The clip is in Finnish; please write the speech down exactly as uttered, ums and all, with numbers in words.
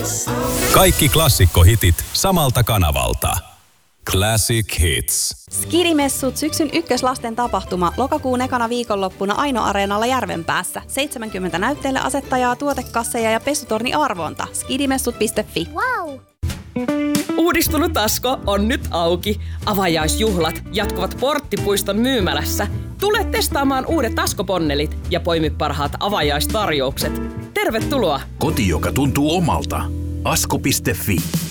Kaikki klassikkohitit samalta kanavalta. Classic Hits. Skidimessut, syksyn ykköslasten tapahtuma, lokakuun ekana viikonloppuna Aino-areenalla Järvenpäässä. seitsemänkymmentä näytteille asettajaa, tuotekasseja ja pesutorni arvonta. skidimessut piste fi. Wow! Uudistunut Asko on nyt auki. Avajaisjuhlat jatkuvat Porttipuiston myymälässä. Tule testaamaan uudet Asko-ponnelit ja poimi parhaat avajaistarjoukset. Tervetuloa! Koti, joka tuntuu omalta. asko piste fi.